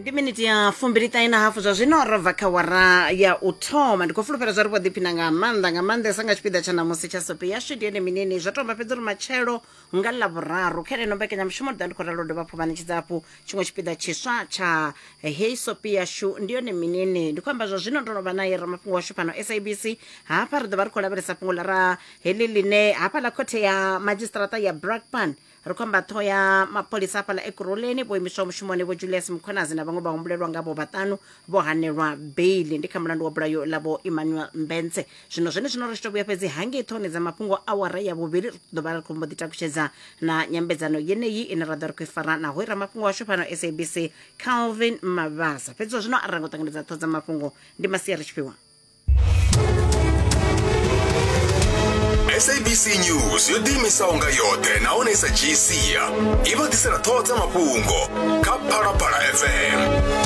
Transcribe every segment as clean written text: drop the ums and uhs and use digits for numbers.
minute ya fumbirita ina hafu zwa zwino rova kawara ya uthoma ndikufulufhela zwa ri vho ḓiphina nga maanḓesa nga tshipiḓa tsha ṋamusi tsha sopi yashu ndi ene minini zwa tomba fhedza uri matshelo nga ḽavhuraru kha ino mbekanyamushumo ḓa ndi khou ralo dovha phuvha netshidzapo tshiṅwe tshipiḓa tshiswa tsha hei sopi yashu ndi yone minini ndi khou amba zwa zwino ndo no vha naye ramafhungo washu fhano SABC hafha ri ḓo vha ri khou lavhelesa fhungo ḽa ra heḽi ḽine hafha ḽa khothe ya madzhisiṱaraṱa ya Brakpan ri khou amba ṱhoho ya mapholisa hafhaḽa Ekurhuleni vho imiswa mushumoni vho Julius Mkhwanazi na vhaṅwe vha humbulelwa ngavho vhaṱanu vho hanelwa beili ndi kha mulandu wa bulayo ḽavho Emmanuel Mbentse. Zwino ri tshi tou vhuya fhedzi hangei ṱhoni dza mafhungo awara ya vhuvhili ri ḓo vha ri khou mbo ḓi takutshedza na nyambedzano yeneyi ine ra ḓo ri khou i fara na hoi ramafhungo washu fhano SABC Calvin Mavasa. Fhedzi zwino ari ri ngo ṱanganedza ṱho dza mafhungo ndi Masiari Tshifhiwa. SABC News yo ḓiimisaho nga yoṱhe nahone sa dzhiisia i vha ḓisela ṱhoho dza mafhungo kha Phalaphala FM.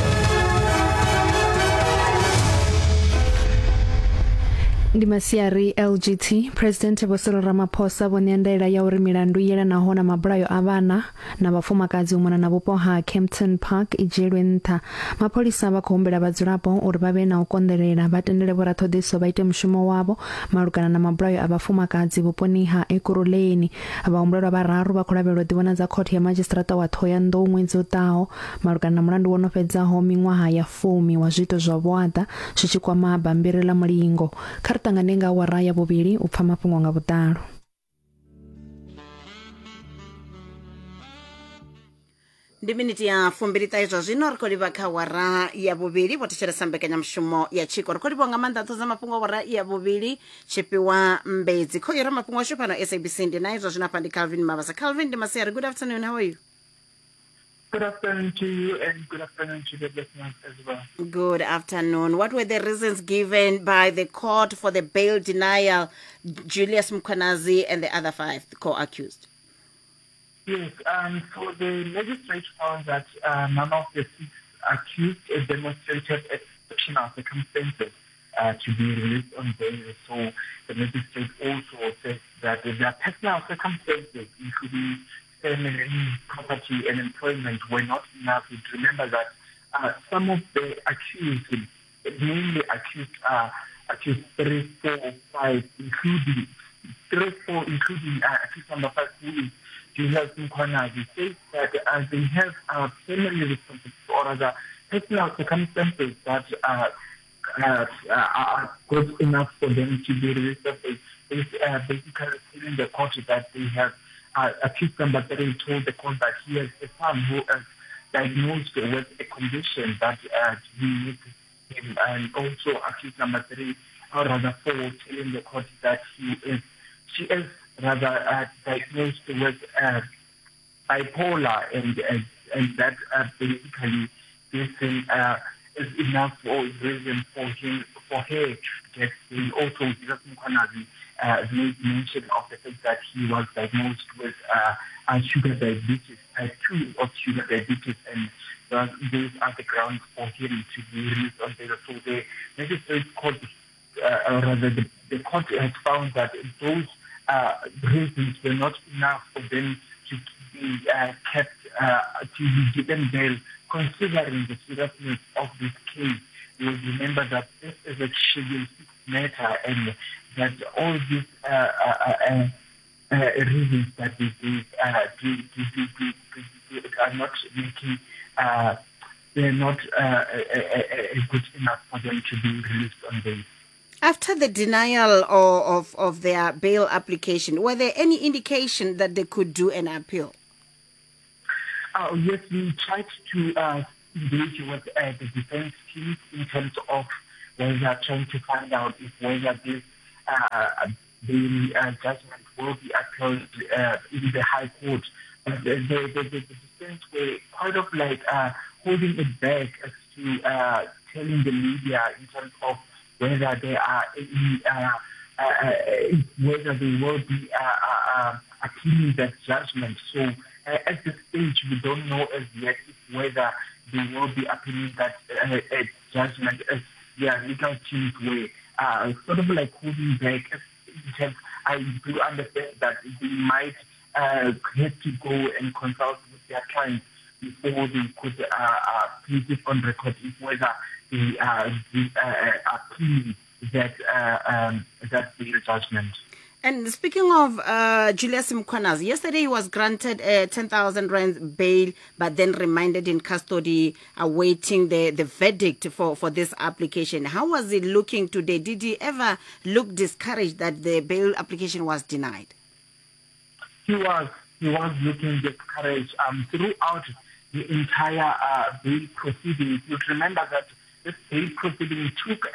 Ndi Masiari LGT. President Vho Cyril Ramaphosa vho ṋea ndaela ya uri milandu i yelanaho na mabulayo a vhana na vhafumakadzi u mona na vhupo ha Kempton Park i dzhielwe nṱha. Mapholisa vha khou humbela vhadzulapo uri vha vhe na u konḓelela vha tendele vhoraṱhoḓisiso vha ite mushumo wavho malugana na mabulayo a vhafumakadzi vhuponi ha Ekurhuleni. Vhahumbulelwa vhararu vha khou lavhelwa u ḓivhonadza khothe ya madzhisiṱaraṱa wa Thohoyandou ṅwedzi u ḓaho malugana na mulandu wo no fhedzaho miṅwaha ya 10 wa zwiito zwa vhuaḓa zwi tshi kwama bammbiri ḽa mulingo. Tangane nga awara ya vhuvhili u pfa mafhungo nga vhuḓalo. Ndi miniti ya fumbirita izwa zwino ri khou livha kha awara ya vhuvhili vho thetshelesa mbekanyamushumo ya tshiko ri khou livha nga maanḓa ṱho dza mafhungo awara ya vhuvhili Tshifhiwa Mbedzi kho ira mafhungo ashu fhano SABC ndi na izwa zwino hafha ndi Calvin Mavasa. Calvin ndi Masiari, good afternoon, how are you? Good afternoon to you and good afternoon to the listeners as well. Good afternoon. What were the reasons given by the court for the bail denial, Julius Mkhwanazi and the other 5 co-accused? Yes, so the magistrate found that none of the 6 accused demonstrated exceptional circumstances to be released on bail. So the magistrate also said that their personal circumstances, including family, property, and employment, were not enough. Remember that some of the accused, mainly accused 3, 4, 5, including accused number 5, who is Julius Mkhwanazi, says that they have family responsibilities or other personal circumstances that are good enough for them to be released. It's basically telling the court that they have accused number 3 told the court that he has a son who is diagnosed with a condition that he needs him, and also accused number 3, or rather 4, telling the court that she is rather diagnosed with bipolar, and that basically this is enough for reason for her to get. Also, Jesus Mkhwanazi made mention of the fact that he was diagnosed with sugar diabetes, type 2 of sugar diabetes, and those are the grounds for him to be released on bail. So the magistrate court, the court has found that those reasons were not enough for them to be kept, to be given bail, considering the seriousness of this case. You will remember that this is a Schedule 6 matter, and that all these reasons that they give are not making, they're not good enough for them to be released on bail. After the denial of their bail application, were there any indication that they could do an appeal? Yes, we tried to engage with the defense team in terms of whether trying to find out if whether this judgment will be appealed in the High Court. But the defense were kind of like holding it back as to telling the media in terms of whether there are any, whether they will be appealing that judgment. So at this stage, we don't know as yet whether they will be appealing that judgment as their legal teams were sort of like holding back. I do understand that they might have to go and consult with their clients before they could place it on record if whether they are appealing that bail judgment. And speaking of Julius Mkhwanazi, yesterday he was granted a 10,000 rand bail, but then remanded in custody, awaiting the verdict for this application. How was he looking today? Did he ever look discouraged that the bail application was denied? He was looking discouraged throughout the entire bail proceedings. You remember that this bail proceeding took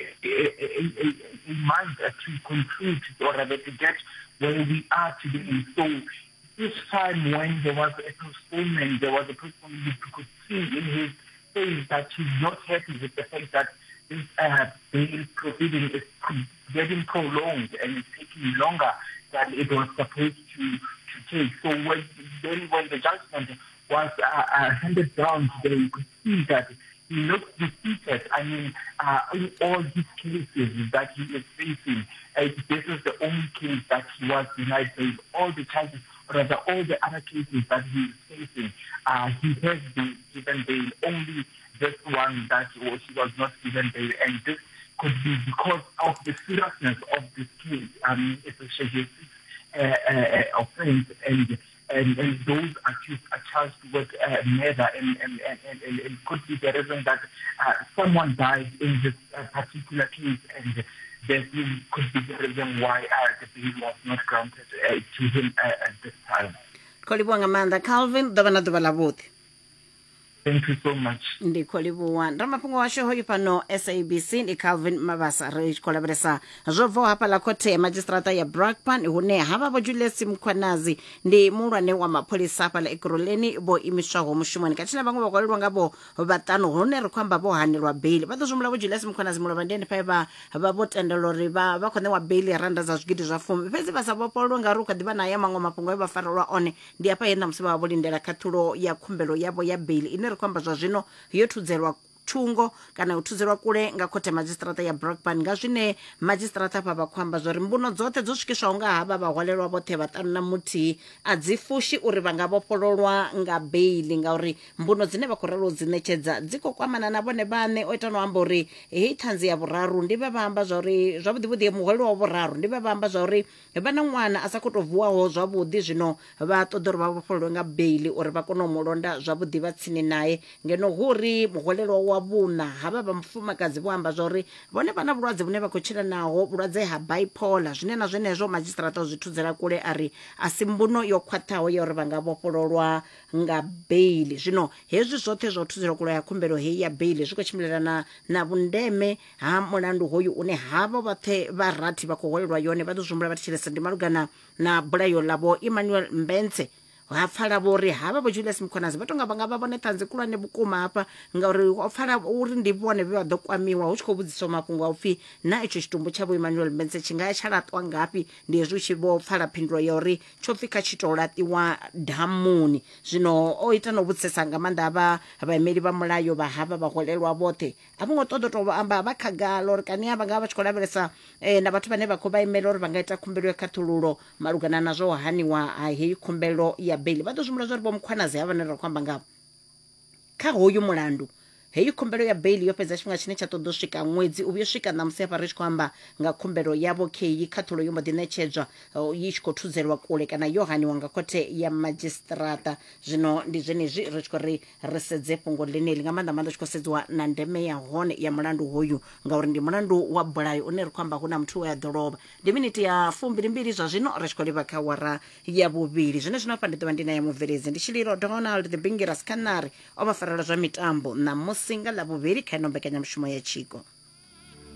a month to conclude, or rather to get where we are today. So each time when there was a postponement, there was a postponement, you could see in his face that he's not happy with the fact that this bail proceeding is getting prolonged and it's taking longer than it was supposed to take. So when the judgment was handed down today, you could see that he looks defeated. I mean, in all his cases that he is facing, this is the only case that he was denied bail. All the charges, or rather all the other cases that he is facing, he has been given bail. Only this one that he was not given bail, and this could be because of the seriousness of this case. It's a Schedule 6 offense, and those accused are charged with murder, and it could be the reason that someone died in this particular case, and this could be the reason why the bail was not granted to him at this time. Calvin, Thank you so much. Ndi kholibuwa ramafhungo washo hoyu pano SABC ndi Calvin Mabasa ri kholaberesa zwo hapa la khothe ya magistrata ya Brakpan hune hava bo Julius Mkhwanazi ndi mulwane wa mapholisa pa la Ekurhuleni bo imiswaho mushumoni kathina bangwe bakwalelwa ngabo batano hune ri khamba bo hanelwa bail ba ḓo bo Julius Mkhwanazi mulwa ndende pa ba bo tendelo ri ba khone wa bail ya randa za zwigidi zwa fumi fhedzi ba sa vhopolwa nga ru kha ḓivha na ya mango mafhungo e ba farelwa one ndi apa yenda musiba wa bolindela khathulo ya khumbelo yabo ya bail ine kwamba zwa zwino yo thudzelwa thungo kana u thudzelwa kule nga khothe magistrata ya Brakpan nga zwine magistrata pa bakhamba zwa ri mbuno dzoṱhe dzo swikiswa nga haba bahwalelwa vhoṱhe vhaṱanu na muthi a dzifushi uri vha nga vhofhololwa nga bail nga uri mbuno dzine vha khou ralo dzi ṋetshedza dzi khou kwamana na vhone vhaṋe o ita no amba uri hei ṱhanzi ya vhuraru ndi vha amba zwa uri zwavhuḓi vhuḓi muhwelwa wa vhuraru ndi vha amba zwa uri vha na ṅwana a sa khou tou vuwaho zwavhuḓi zwino vha ṱoḓa uri vha vhofhololwe nga bail uri vha kone u mulonda zwavhuḓi vha tsini naye ngeno huri muhwelelwa vhuna hava vha mufumakadzi vho amba zwa uri vhone vha na vhulwadze vhune vha khou tshila naho vhulwadze ha bipolar zwine na zwenezwo magistrata zwi thudzela kule ari asi mbuno yo khwaṱhaho ya uri vha nga vhofhololwa nga bail zwino hezwi zwoṱhe zwo thudzela kule ya khumbelo hei ya bail zwi khou tshimbilelana na vhundeme ha mulandu hoyu une havho vhoṱhe vha rathi vha khou hwalelwa yone vha ḓo zhumbula vha tshilesa ndi malugana na bulayo ḽavho Emmanuel Mbentse ha pfala vhori hava bo Julius Mkhwanazi vha tonga vha nga vha vhone ṱhanzi khulwane vhukuma hafha ngauri o pfala uri ndi vhone vhe vha ḓo kwamiwa hu tshi khou vhudziswa mafhungo a upfhi na etsho tshitumbu tshavho Emmanuel Mbentse tshi nga ya tsha laṱwa ngafhi ndi hezwi tshi vho pfala phindulo ya uri tsho pfhi kha tshi tou laṱiwa damuni zwino o ita no vhudzisesa nga maanḓa vha vhaimeli vha mulayo vha hava vhahwalelwa vhoṱhe a vho ngo ṱoḓa tou amba vha khagala uri kani vha nga vha tshi khou lavhelesa na vhathu vhane vha khou vha imela uri vha nga ita khumbelo ya khathululo malugana na zwo haniwa ha hei khumbelo ya bail vha ḓo zhumbula zwa ri vho Mkhwanazi havha ra khou amba ngavho kha hoyu mulandu hei khumbelo ya bail yo fhedza tshifhinga tshine tsha ṱoḓo swika ṅwedzi u vhuyo swika ṋamusi hafha ri tshi khou amba nga khumbelo yavho kheyi khathulo yo mbo ḓi ṋetshedzwa yi tshi khou thudzelwa kule kana yo haniwa nga khothe ya magistrata zwino ndi zwenezwi ri tshi khou ri sedze fhungo ḽeneli nga maanḓa maanḓa tshi khou sedziwa na ndeme ya hone ya mulandu hoyu ngauri ndi mulandu wa bulayo une ri khou amba hu na muthu we a ḓo lovha ndi miniti ya 22 zwa zwino ri tshi khou livha kha wara ya vhuvhili zwine zwino hafha ndi ḓovha ndi na ya mubveledzi ndi Tshililo Donald the Bingira Scanary o vha farela zwa mitambo na musi nga ḽa vhuvhili kha ino mbekanyamushumo ya Tshiko.